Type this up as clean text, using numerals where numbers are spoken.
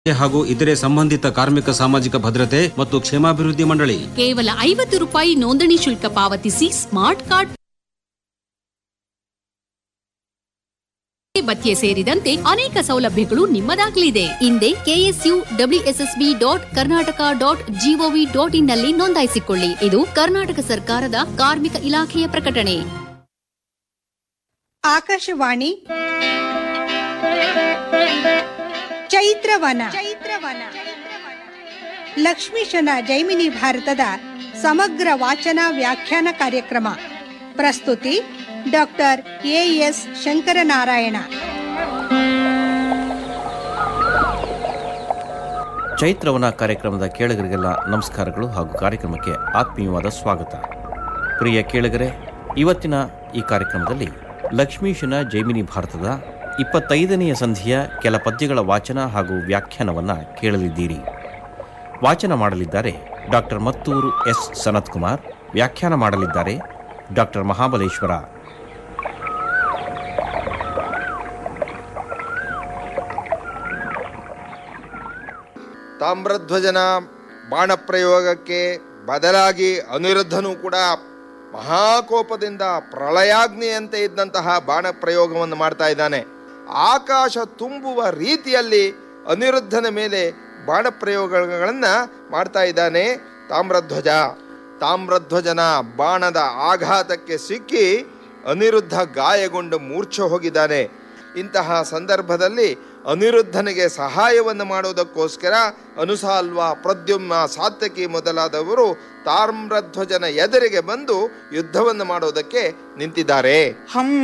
ಹಾಗೂ ಇತರೆ ಸಂಬಂಧಿತ ಕಾರ್ಮಿಕ ಸಾಮಾಜಿಕ ಭದ್ರತೆ ಮತ್ತು ಕ್ಷೇಮಾಭಿವೃದ್ಧಿ ಮಂಡಳಿ. ಕೇವಲ 50 ರೂಪಾಯಿ ನೋಂದಣಿ ಶುಲ್ಕ ಪಾವತಿಸಿ ಸ್ಮಾರ್ಟ್ ಕಾರ್ಡ್ ಭತ್ಯೆ ಸೇರಿದಂತೆ ಅನೇಕ ಸೌಲಭ್ಯಗಳು ನಿಮ್ಮದಾಗಲಿದೆ. ಹಿಂದೆ KSUWSSB.Karnataka.gov.in ನಲ್ಲಿ ನೋಂದಾಯಿಸಿಕೊಳ್ಳಿ. ಇದು ಕರ್ನಾಟಕ ಸರ್ಕಾರದ ಕಾರ್ಮಿಕ ಇಲಾಖೆಯ ಪ್ರಕಟಣೆ. ಆಕಾಶವಾಣಿ ಚೈತ್ರವನ ಲಕ್ಷ್ಮೀಶನ ಜೈಮಿನಿ ಭಾರತದ ಸಮಗ್ರ ವಾಚನ ವ್ಯಾಖ್ಯಾನ ಕಾರ್ಯಕ್ರಮ. ಪ್ರಸ್ತುತಿ ಡಾಕ್ಟರ್ ಎಎಸ್ ಶಂಕರನಾರಾಯಣ. ಚೈತ್ರವನ ಕಾರ್ಯಕ್ರಮದ ಕೇಳುಗರಿಗೆಲ್ಲ ನಮಸ್ಕಾರಗಳು ಹಾಗೂ ಕಾರ್ಯಕ್ರಮಕ್ಕೆ ಆತ್ಮೀಯವಾದ ಸ್ವಾಗತ. ಪ್ರಿಯ ಕೇಳುಗರೆ, ಇವತ್ತಿನ ಈ ಕಾರ್ಯಕ್ರಮದಲ್ಲಿ ಲಕ್ಷ್ಮೀಶನ ಜೈಮಿನಿ ಭಾರತದ 25ನೆಯ ಸಂಧಿಯ ಕೆಲ ಪದ್ಯಗಳ ವಾಚನ ಹಾಗೂ ವ್ಯಾಖ್ಯಾನವನ್ನು ಕೇಳಲಿದ್ದೀರಿ. ವಾಚನ ಮಾಡಲಿದ್ದಾರೆ ಡಾಕ್ಟರ್ ಮತ್ತೂರು ಎಸ್ ಸನತ್ ಕುಮಾರ್. ವ್ಯಾಖ್ಯಾನ ಮಾಡಲಿದ್ದಾರೆ ಡಾಕ್ಟರ್ ಮಹಾಬಲೇಶ್ವರ. ತಾಮ್ರಧ್ವಜನ ಬಾಣಪ್ರಯೋಗಕ್ಕೆ ಬದಲಾಗಿ ಅನಿರುದ್ಧನೂ ಕೂಡ ಮಹಾಕೋಪದಿಂದ ಪ್ರಳಯಾಗ್ನಿಯಂತೆ ಇದ್ದಂತಹ ಬಾಣಪ್ರಯೋಗವನ್ನು ಮಾಡ್ತಾ ಇದ್ದಾನೆ. ಆಕಾಶ ತುಂಬುವ ರೀತಿಯಲ್ಲಿ ಅನಿರುದ್ಧನ ಮೇಲೆ ಬಾಣಪ್ರಯೋಗಗಳನ್ನು ಮಾಡ್ತಾ ಇದ್ದಾನೆ ತಾಮ್ರಧ್ವಜನ ಬಾಣದ ಆಘಾತಕ್ಕೆ ಸಿಕ್ಕಿ ಅನಿರುದ್ಧ ಗಾಯಗೊಂಡು ಮೂರ್ಛೆ ಹೋಗಿದ್ದಾನೆ. ಇಂತಹ ಸಂದರ್ಭದಲ್ಲಿ ಅನಿರುದ್ಧನಿಗೆ ಸಹಾಯವನ್ನು ಮಾಡುವುದಕ್ಕೋಸ್ಕರ ಅನುಸಾಲ್ವ, ಪ್ರದ್ಯುಮ್ನ, ಸಾತ್ಯಕಿ ಮೊದಲಾದವರು ತಾಮ್ರಧ್ವಜನ ಎದುರಿಗೆ ಬಂದು ಯುದ್ಧವನ್ನು ಮಾಡುವುದಕ್ಕೆ ನಿಂತಿದ್ದಾರೆ.